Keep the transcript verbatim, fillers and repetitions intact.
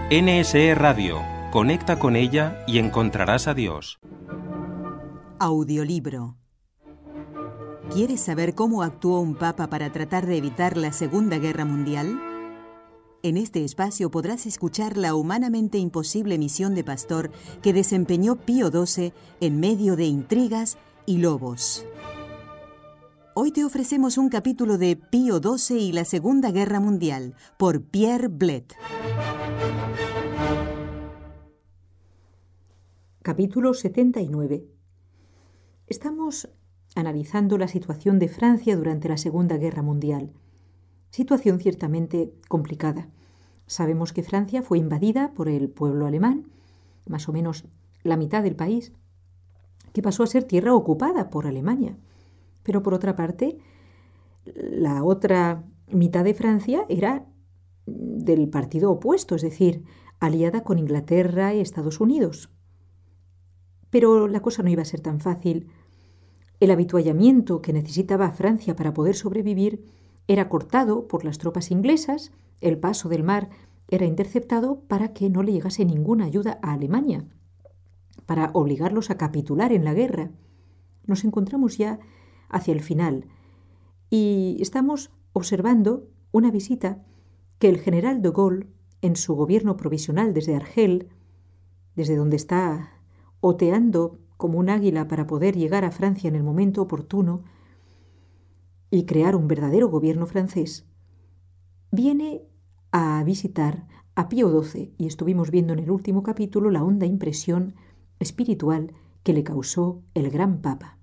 N S E Radio. Conecta con ella y encontrarás a Dios. Audiolibro. ¿Quieres saber cómo actuó un papa para tratar de evitar la Segunda Guerra Mundial? En este espacio podrás escuchar la humanamente imposible misión de pastor que desempeñó Pío doce en medio de intrigas y lobos. Hoy te ofrecemos un capítulo de Pío doce y la Segunda Guerra Mundial, por Pierre Blett. Capítulo setenta y nueve. Estamos analizando la situación de Francia durante la Segunda Guerra Mundial. Situación ciertamente complicada. Sabemos que Francia fue invadida por el pueblo alemán, más o menos la mitad del país, que pasó a ser tierra ocupada por Alemania. Pero por otra parte, la otra mitad de Francia era del partido opuesto, es decir, aliada con Inglaterra y Estados Unidos. Pero la cosa no iba a ser tan fácil. El habituallamiento que necesitaba Francia para poder sobrevivir era cortado por las tropas inglesas, el paso del mar era interceptado para que no le llegase ninguna ayuda a Alemania, para obligarlos a capitular en la guerra. Nos encontramos ya hacia el final y estamos observando una visita que el general de Gaulle, en su gobierno provisional desde Argel, desde donde está oteando como un águila para poder llegar a Francia en el momento oportuno y crear un verdadero gobierno francés, viene a visitar a Pío doce y estuvimos viendo en el último capítulo la honda impresión espiritual que le causó el gran Papa.